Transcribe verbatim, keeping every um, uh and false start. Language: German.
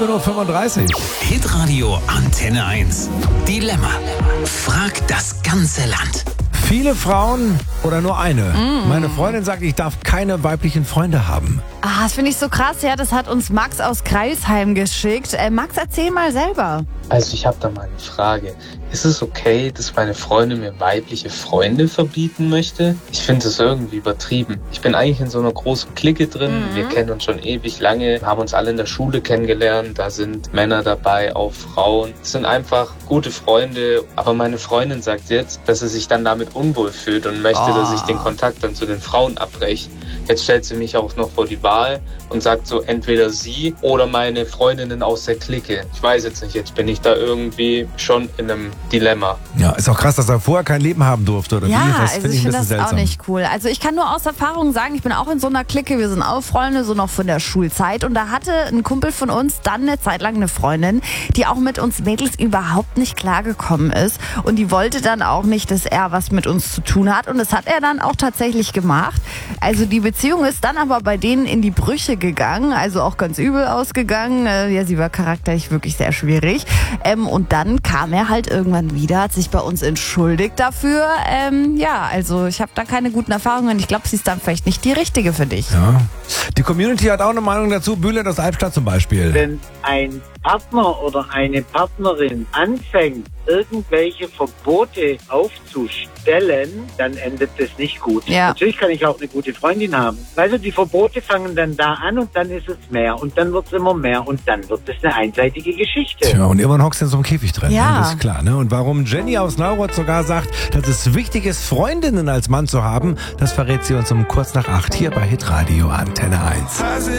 sieben Uhr fünfunddreißig. Hitradio Antenne eins. Dilemma. Frag das ganze Land. Viele Frauen oder nur eine? Mm. Meine Freundin sagt, ich darf keine weiblichen Freunde haben. Ah, das finde ich so krass. Ja, das hat uns Max aus Kreilsheim geschickt. Äh, Max, erzähl mal selber. Also ich habe da mal eine Frage. Ist es okay, dass meine Freundin mir weibliche Freunde verbieten möchte? Ich finde es irgendwie übertrieben. Ich bin eigentlich in so einer großen Clique drin. Mhm. Wir kennen uns schon ewig lange, haben uns alle in der Schule kennengelernt. Da sind Männer dabei, auch Frauen. Es sind einfach gute Freunde. Aber meine Freundin sagt jetzt, dass sie sich dann damit unwohl fühlt und möchte, oh. dass ich den Kontakt dann zu den Frauen abbreche. Jetzt stellt sie mich auch noch vor die Wahl und sagt so, entweder sie oder meine Freundinnen aus der Clique. Ich weiß jetzt nicht, jetzt bin ich da irgendwie schon in einem Dilemma. Ja, ist auch krass, dass er vorher kein Leben haben durfte, oder ja, wie? Das also find ich, ich finde das seltsam. auch nicht cool. Also ich kann nur aus Erfahrung sagen, ich bin auch in so einer Clique, wir sind auch Freunde, so noch von der Schulzeit. Und da hatte ein Kumpel von uns dann eine Zeit lang eine Freundin, die auch mit uns Mädels überhaupt nicht klargekommen ist. Und die wollte dann auch nicht, dass er was mit uns zu tun hat. Und das hat er dann auch tatsächlich gemacht. Also die Beziehung ist dann aber bei denen in die Brüche gegangen, also auch ganz übel ausgegangen. Ja, sie war charakterlich wirklich sehr schwierig. Ähm, und dann kam er halt irgendwann wieder, hat sich bei uns entschuldigt dafür. Ähm, ja, also ich habe da keine guten Erfahrungen. Ich glaube, sie ist dann vielleicht nicht die richtige für dich. Ja. Die Community hat auch eine Meinung dazu. Bühle aus Albstadt zum Beispiel. Wenn ein Partner oder eine Partnerin anfängt, irgendwelche Verbote aufzustellen, dann endet das nicht gut. Ja. Natürlich kann ich auch eine gute Freundin haben. Also die Verbote fangen dann da an und dann ist es mehr und dann wird es immer mehr und dann wird es eine einseitige Geschichte. Tja, und irgendwann hockst du in so einem Käfig drin. Ja. Ne? Das ist klar. Ne? Und warum Jenny aus Neuroth sogar sagt, dass es wichtig ist, Freundinnen als Mann zu haben, das verrät sie uns um kurz nach acht hier bei Hitradio Antenne eins.